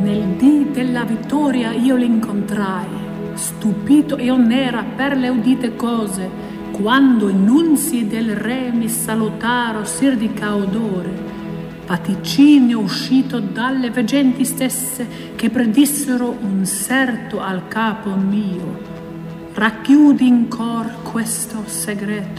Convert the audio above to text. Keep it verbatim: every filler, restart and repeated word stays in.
Nel dì della vittoria io l'incontrai, stupito io n'era per le udite cose, quando i nunzi del re mi salutaro sir di caudore, vaticinio uscito dalle veggenti stesse che predissero un serto al capo mio. Racchiudi in cor questo segreto,